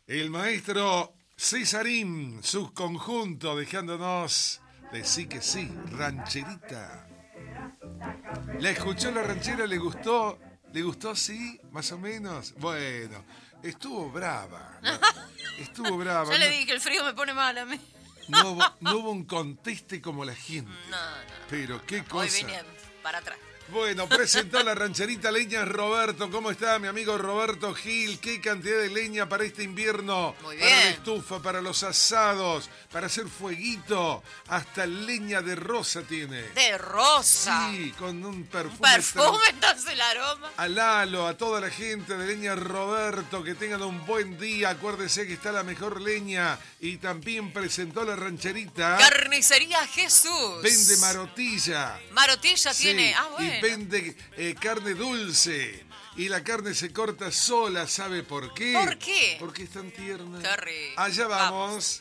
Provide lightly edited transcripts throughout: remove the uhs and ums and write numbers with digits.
El maestro Cesarín, subconjunto, dejándonos decir que sí, rancherita. ¿La escuchó la ranchera? ¿Le gustó? ¿Le gustó, sí? Más o menos. Bueno, estuvo brava. Estuvo brava. Ya le dije que el frío me pone mal a mí. No hubo un conteste como la gente. No. Pero qué Hoy cosa. vine para atrás. Bueno, presentó la rancherita Leñas Roberto. ¿Cómo está mi amigo Roberto Gil? ¿Qué cantidad de leña para este invierno? Muy Para la bien. estufa, para los asados, para hacer fueguito. Hasta leña de rosa tiene. De rosa. Sí, con un perfume. Perfume, entonces el aroma. A Lalo, a toda la gente de Leña Roberto, que tengan un buen día. Acuérdese que está la mejor leña. Y también presentó la rancherita. Carnicería Jesús. Vende marotilla. Marotilla Sí, tiene. Ah, bueno. Y vende carne dulce. Y la carne se corta sola, ¿sabe por qué? ¿Por qué? Porque es tan tierna. Qué rico. Allá vamos.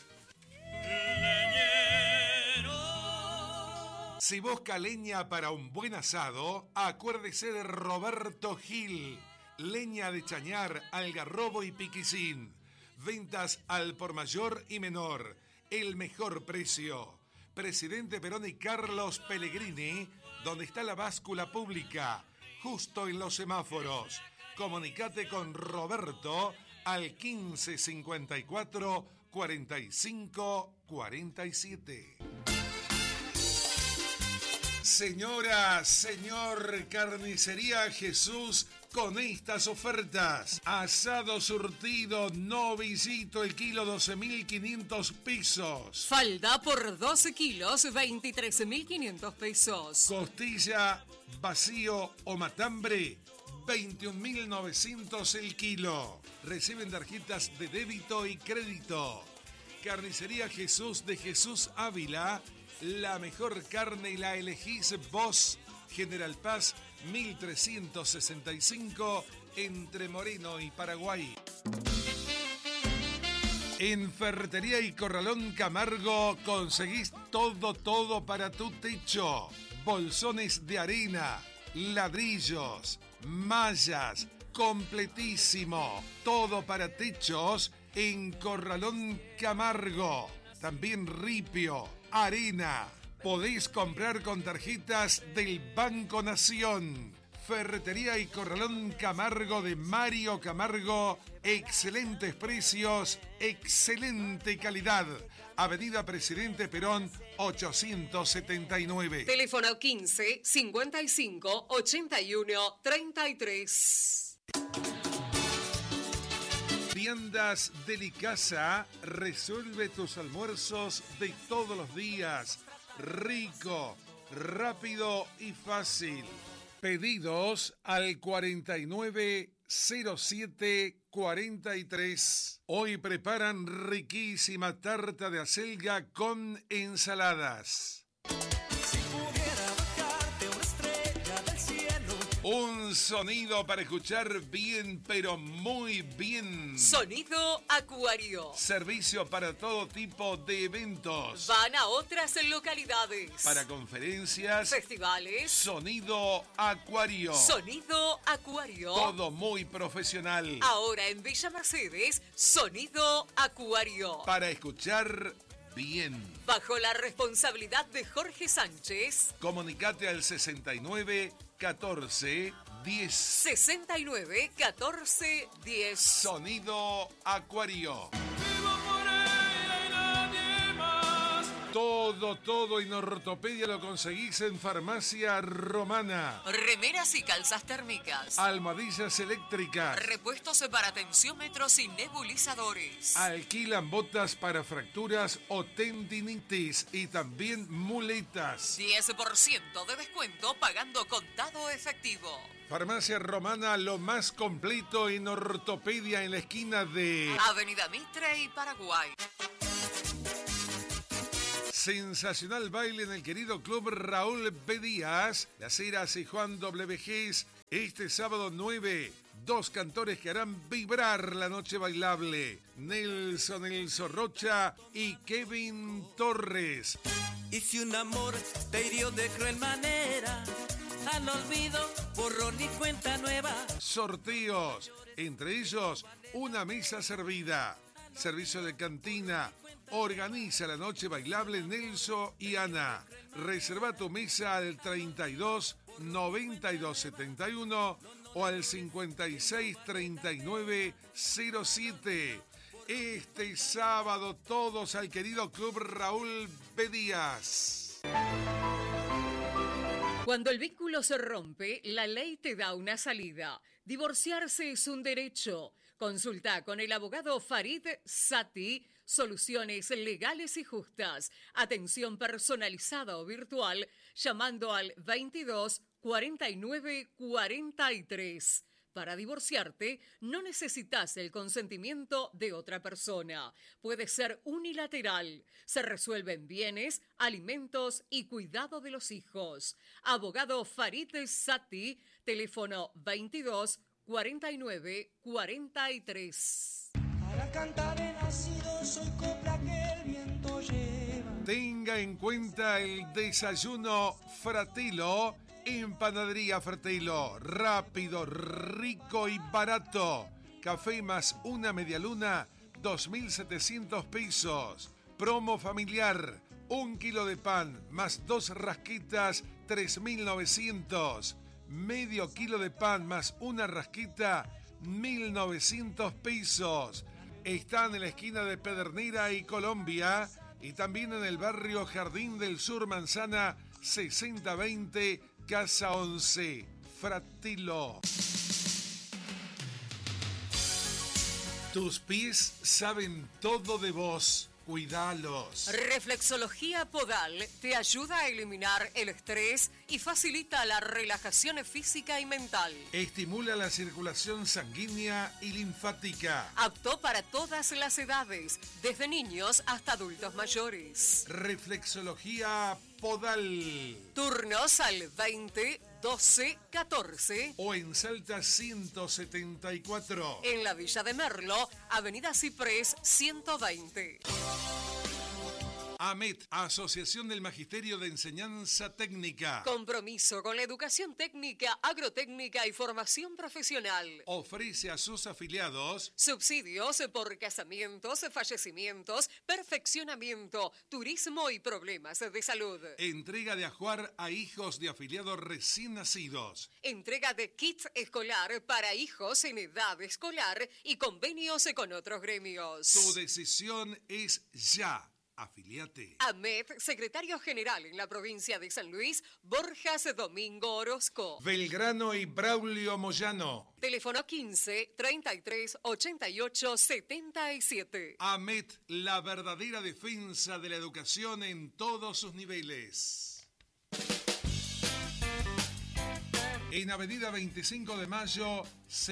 Si busca leña para un buen asado, acuérdese de Roberto Gil. Leña de chañar, algarrobo y piquicín. Ventas al por mayor y menor. El mejor precio. Presidente Perón y Carlos Pellegrini, donde está la báscula pública, justo en los semáforos. Comunicate con Roberto al 1554 45 47. Señora, señor, Carnicería Jesús con estas ofertas. Asado surtido, novillito, el kilo 12.500 pesos. Falda por 12 kilos, 23.500 pesos. Costilla, vacío o matambre, 21.900 el kilo. Reciben tarjetas de débito y crédito. Carnicería Jesús de Jesús Ávila. La mejor carne la elegís vos. General Paz, 1365, entre Moreno y Paraguay. En Ferretería y Corralón Camargo conseguís todo para tu techo. Bolsones de arena, ladrillos, mallas, completísimo. Todo para techos en Corralón Camargo. También ripio, arena. Podéis comprar con tarjetas del Banco Nación. Ferretería y Corralón Camargo de Mario Camargo. Excelentes precios, excelente calidad. Avenida Presidente Perón, 879. Teléfono 15 55 81 33. Viandas Delicasa resuelve tus almuerzos de todos los días. Rico, rápido y fácil. Pedidos al 490743. Hoy preparan riquísima tarta de acelga con ensaladas. Un sonido para escuchar bien, pero muy bien. Sonido Acuario. Servicio para todo tipo de eventos. Van a otras localidades. Para conferencias. Festivales. Sonido Acuario. Sonido Acuario. Todo muy profesional. Ahora en Villa Mercedes, Sonido Acuario. Para escuchar bien. Bajo la responsabilidad de Jorge Sánchez. Comunicate al 69 14 10. 69 14 10. Sonido Acuario. Todo en ortopedia lo conseguís en Farmacia Romana. Remeras y calzas térmicas. Almohadillas eléctricas. Repuestos para tensiómetros y nebulizadores. Alquilan botas para fracturas o tendinitis y también muletas. 10% de descuento pagando contado efectivo. Farmacia Romana, lo más completo en ortopedia en la esquina de Avenida Mitre y Paraguay. Sensacional baile en el querido club Raúl B. Díaz, Las Heras y Juan WGs, este sábado 9. Dos cantores que harán vibrar la noche bailable. Nelson El Zorrocha y Kevin Torres. Y si un amor te hirió de cruel manera, al olvido, borrón y cuenta nueva. Sorteos, entre ellos una mesa servida. servicio de cantina. Organiza la noche bailable Nelson y Ana. Reserva tu mesa al 32 92 71 o al 56 39 07. Este sábado todos al querido Club Raúl B. Díaz. Cuando el vínculo se rompe, la ley te da una salida. Divorciarse es un derecho. Consulta con el abogado Farid Sati soluciones legales y justas. Atención personalizada o virtual llamando al 22 49 43. Para divorciarte, no necesitas el consentimiento de otra persona. Puede ser unilateral. Se resuelven bienes, alimentos y cuidado de los hijos. Abogado Farid Sati, teléfono 22 49 43. Para cantar he nacido, soy copla que el viento lleva. Tenga en cuenta el desayuno Fratilo en Panadería Fratilo. Rápido, rico y barato. Café más una medialuna, 2.700 pesos. Promo familiar, 1 kilo de pan más 2 rasquitas, 3.900. Medio kilo de pan más una rasquita, 1.900 pesos. Están en la esquina de Pedernera y Colombia y también en el barrio Jardín del Sur, Manzana 6020, Casa 11. Fratilo. Tus pies saben todo de vos. Cuidalos. Reflexología Podal te ayuda a eliminar el estrés y facilita la relajación física y mental. Estimula la circulación sanguínea y linfática. Apto para todas las edades, desde niños hasta adultos mayores. Reflexología Podal. Turnos al 20 12 14. O en Salta 174. En la Villa de Merlo, Avenida Ciprés 120. AMET, Asociación del Magisterio de Enseñanza Técnica. Compromiso con la educación técnica, agrotécnica y formación profesional. Ofrece a sus afiliados Subsidios por casamientos, fallecimientos, perfeccionamiento, turismo y problemas de salud. entrega de ajuar a hijos de afiliados recién nacidos. Entrega de kit escolar para hijos en edad escolar y convenios con otros gremios. Tu decisión es ya. Afiliate. AMET, secretario general en la provincia de San Luis, Borjas Domingo Orozco. Belgrano y Braulio Moyano. Teléfono 15 33 88 77. AMET, la verdadera defensa de la educación en todos sus niveles. En Avenida 25 de Mayo,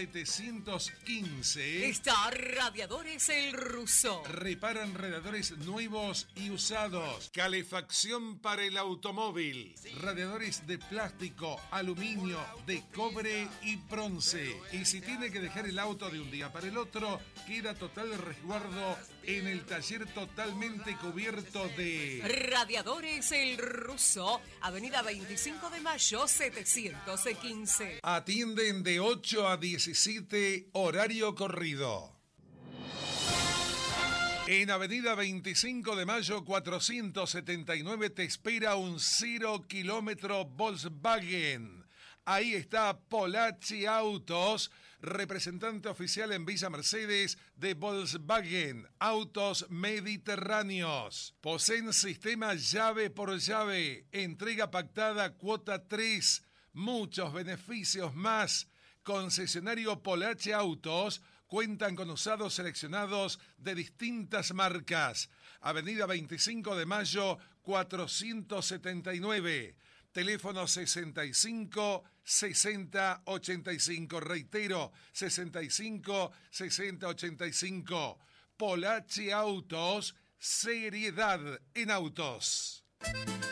715. Está Radiadores El Ruso. Reparan radiadores nuevos y usados. Calefacción para el automóvil. Radiadores de plástico, aluminio, de cobre y bronce. Y si tiene que dejar el auto de un día para el otro, queda total resguardo en el taller totalmente cubierto de Radiadores El Ruso. Avenida 25 de Mayo, 715. Atienden de 8 a 17, horario corrido. En Avenida 25 de Mayo 479 te espera un 0 kilómetro Volkswagen. Ahí está Polachi Autos, representante oficial en Villa Mercedes de Volkswagen, autos mediterráneos. Poseen sistema llave por llave, entrega pactada cuota 3, muchos beneficios más. Concesionario Polache Autos, cuentan con usados seleccionados de distintas marcas. Avenida 25 de Mayo 479. Teléfono 65 60 85. Reitero, 65 60 85. Polache Autos, seriedad en autos.